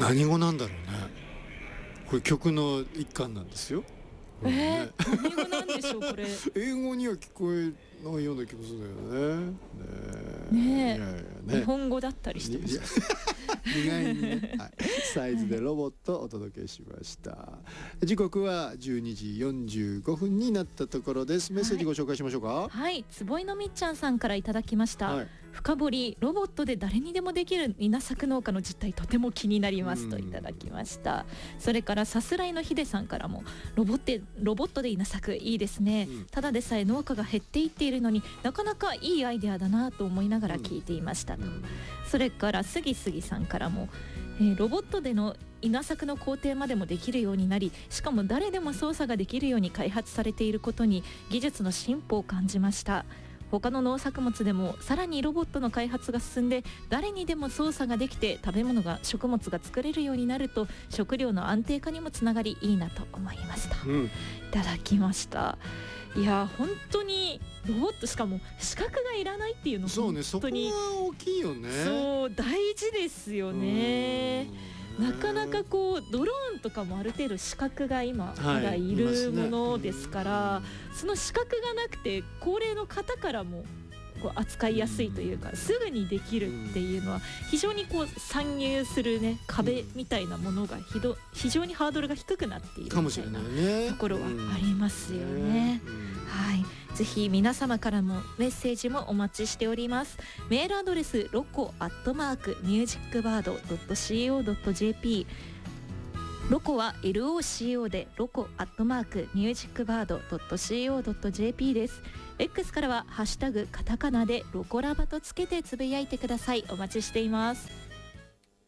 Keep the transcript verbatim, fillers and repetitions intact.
何語なんだろうね。これ曲の一環なんですよ。 えー、ね、何語なんでしょうこれ。 英語には聞こえないような気もするんだよね。 ねえ、 いやいやね、 日本語だったりしてました意外にね、はい、サイズでロボットをお届けしました。時刻はじゅうにじよんじゅうごふんになったところです。メッセージご紹介しましょうか。 はい、はい、坪井のみっちゃんさんからいただきました、はい、深掘りロボットで誰にでもできる稲作農家の実態とても気になりますといただきました。それからさすらいのひでさんからもロボットロボットで稲作いいですね、うん、ただでさえ農家が減っていっているのになかなかいいアイデアだなと思いながら聞いていましたと、うん、それからすぎすぎさんからも、えー、ロボットでの稲作の工程までもできるようになり、しかも誰でも操作ができるように開発されていることに技術の進歩を感じました。他の農作物でもさらにロボットの開発が進んで誰にでも操作ができて食べ物が食物が作れるようになると食料の安定化にもつながりいいなと思いました、うん、いただきました。いや本当にロボット、しかも資格がいらないっていうの本当にそうね、そこは大きいよね。 そう大事ですよね。なかなかこうドローンとかもある程度資格が今まだいるものですから、はいね、その資格がなくて高齢の方からもこう扱いやすいというか、すぐにできるっていうのは非常にこう参入するね壁みたいなものがひど非常にハードルが低くなっているみたいなところはありますよね。はい、ぜひ皆様からもメッセージもお待ちしております。メールアドレスロコアットマークミュージックバードドットシーオードットジェーピー、ロコは エルオーシーオー でロコアットマークミュージックバードドットシーオードットジェーピー です。 X からはハッシュタグカタカナでロコラバとつけてつぶやいてください。お待ちしています。